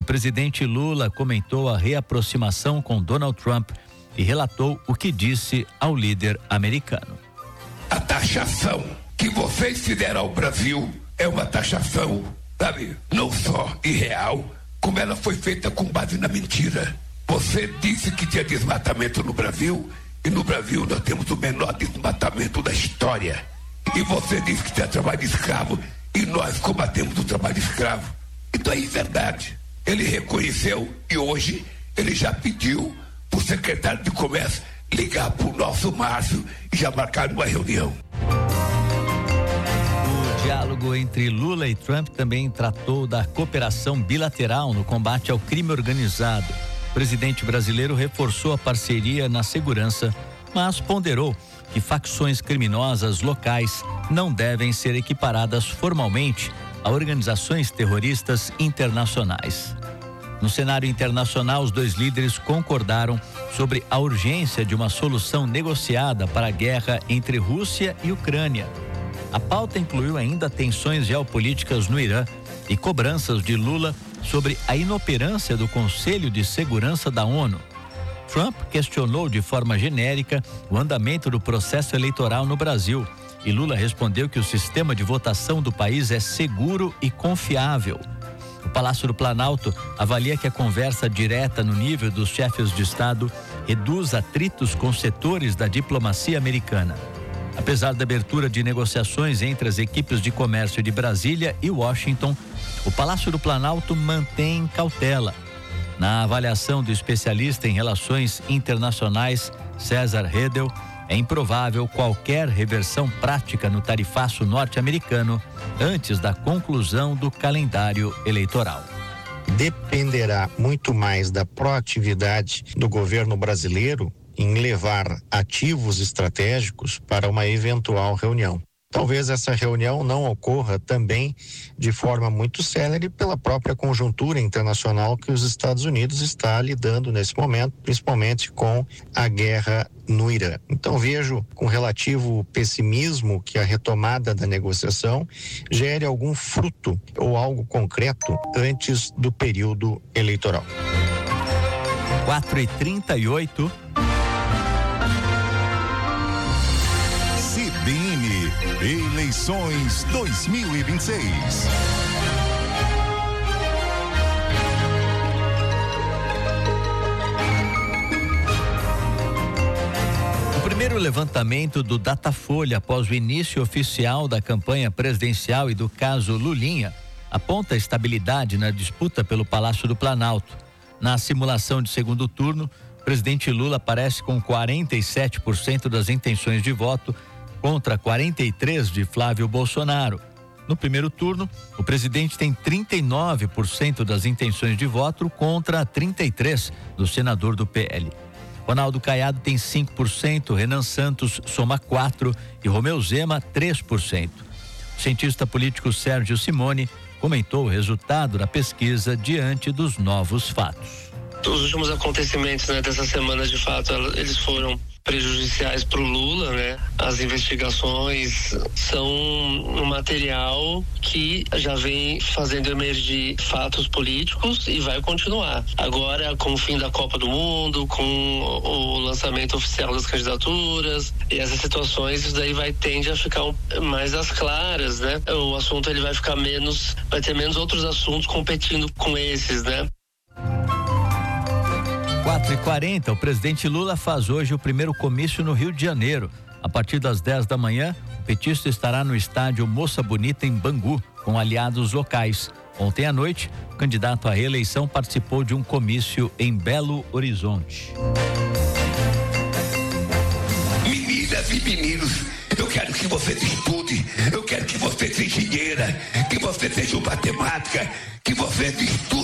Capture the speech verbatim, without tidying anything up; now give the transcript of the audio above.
presidente Lula comentou a reaproximação com Donald Trump e relatou o que disse ao líder americano. A taxação que vocês fizeram ao Brasil é uma taxação, sabe, não só irreal, como ela foi feita com base na mentira. Você disse que tinha desmatamento no Brasil, e no Brasil nós temos o menor desmatamento da história. E você disse que tinha trabalho escravo, e nós combatemos o trabalho escravo. Então é verdade. Ele reconheceu e hoje ele já pediu para o secretário de Comércio ligar para o nosso Márcio e já marcar uma reunião. O diálogo entre Lula e Trump também tratou da cooperação bilateral no combate ao crime organizado. O presidente brasileiro reforçou a parceria na segurança, mas ponderou que facções criminosas locais não devem ser equiparadas formalmente a organizações terroristas internacionais. No cenário internacional, os dois líderes concordaram sobre a urgência de uma solução negociada para a guerra entre Rússia e Ucrânia. A pauta incluiu ainda tensões geopolíticas no Irã e cobranças de Lula sobre a inoperância do Conselho de Segurança da ONU. Trump questionou de forma genérica o andamento do processo eleitoral no Brasil e Lula respondeu que o sistema de votação do país é seguro e confiável. O Palácio do Planalto avalia que a conversa direta no nível dos chefes de Estado reduz atritos com setores da diplomacia americana. Apesar da abertura de negociações entre as equipes de comércio de Brasília e Washington, o Palácio do Planalto mantém cautela. Na avaliação do especialista em relações internacionais, César Redel, é improvável qualquer reversão prática no tarifaço norte-americano antes da conclusão do calendário eleitoral. Dependerá muito mais da proatividade do governo brasileiro em levar ativos estratégicos para uma eventual reunião. Talvez essa reunião não ocorra também de forma muito célere pela própria conjuntura internacional que os Estados Unidos está lidando nesse momento, principalmente com a guerra no Irã. Então vejo com relativo pessimismo que a retomada da negociação gere algum fruto ou algo concreto antes do período eleitoral. quatro e trinta e oito. C B N Eleições dois mil e vinte e seis. O primeiro levantamento do Datafolha após o início oficial da campanha presidencial e do caso Lulinha aponta estabilidade na disputa pelo Palácio do Planalto. Na simulação de segundo turno, o presidente Lula aparece com quarenta e sete por cento das intenções de voto contra quarenta e três por cento de Flávio Bolsonaro. No primeiro turno, o presidente tem trinta e nove por cento das intenções de voto contra trinta e três por cento do senador do P L. Ronaldo Caiado tem cinco por cento, Renan Santos soma quatro por cento e Romeu Zema três por cento. O cientista político Sérgio Simone comentou o resultado da pesquisa diante dos novos fatos. Os últimos acontecimentos, né, dessa semana, de fato, eles foram prejudiciais para o Lula, né? As investigações são um material que já vem fazendo emergir fatos políticos e vai continuar. Agora, com o fim da Copa do Mundo, com o lançamento oficial das candidaturas e essas situações, isso daí vai tende a ficar mais às claras, né? O assunto ele vai ficar menos, vai ter menos outros assuntos competindo com esses, né? quatro e quarenta, o presidente Lula faz hoje o primeiro comício no Rio de Janeiro. A partir das dez da manhã, o petista estará no estádio Moça Bonita, em Bangu, com aliados locais. Ontem à noite, o candidato à reeleição participou de um comício em Belo Horizonte. Meninas e meninos, eu quero que você estude, eu quero que você seja engenheira, que você seja matemática, que você estude.